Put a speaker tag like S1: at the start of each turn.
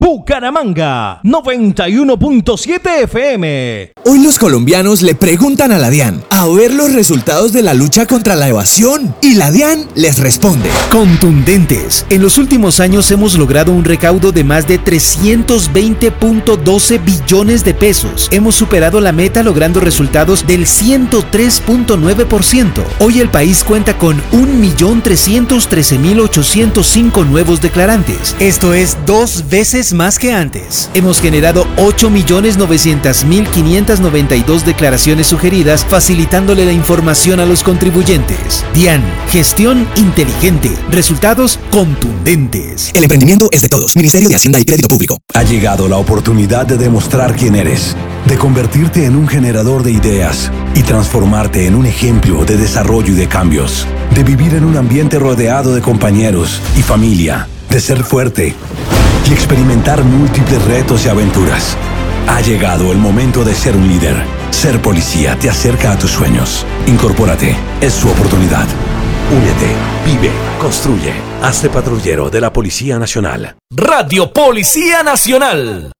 S1: Bucaramanga, 91.7 FM.
S2: Hoy los colombianos le preguntan a la DIAN a ver los resultados de la lucha contra la evasión y la DIAN les responde.
S3: Contundentes. En los últimos años hemos logrado un recaudo de más de 320.12 billones de pesos. Hemos superado la meta logrando resultados del 103.9%. Hoy el país cuenta con 1.313.805 nuevos declarantes. Esto es 2 veces más que antes. Hemos generado 8.900.592 declaraciones sugeridas, facilitándole la información a los contribuyentes. DIAN, gestión inteligente, resultados contundentes.
S2: El emprendimiento es de todos. Ministerio de Hacienda y Crédito Público.
S4: Ha llegado la oportunidad de demostrar quién eres, de convertirte en un generador de ideas y transformarte en un ejemplo de desarrollo y de cambios, de vivir en un ambiente rodeado de compañeros y familia, de ser fuerte y experimentar múltiples retos y aventuras. Ha llegado el momento de ser un líder. Ser policía te acerca a tus sueños. Incorpórate, es su oportunidad. Únete, vive, construye. Hazte patrullero de la Policía Nacional.
S1: Radio Policía Nacional.